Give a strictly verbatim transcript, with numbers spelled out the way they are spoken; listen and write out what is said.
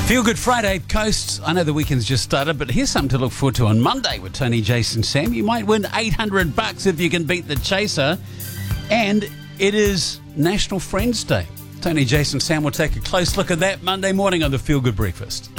Feel Good Friday, Coast. I know the weekend's just started, but here's something to look forward to on Monday with Tony, Jason, Sam. You might win eight hundred bucks if you can beat the Chaser. And it is National Friends Day. Tony, Jason, Sam will take a close look at that Monday morning on the Feel Good Breakfast.